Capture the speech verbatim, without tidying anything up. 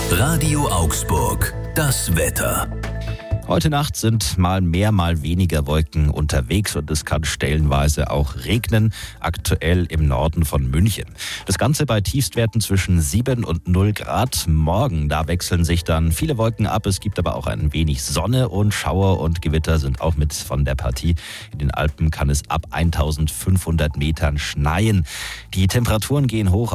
Radio Augsburg, das Wetter. Heute Nacht sind mal mehr, mal weniger Wolken unterwegs und es kann stellenweise auch regnen, aktuell im Norden von München. Das Ganze bei Tiefstwerten zwischen sieben und null Grad. Morgen, da wechseln sich dann viele Wolken ab. Es gibt aber auch ein wenig Sonne und Schauer und Gewitter sind auch mit von der Partie. In den Alpen kann es ab eintausendfünfhundert Metern schneien. Die Temperaturen gehen hoch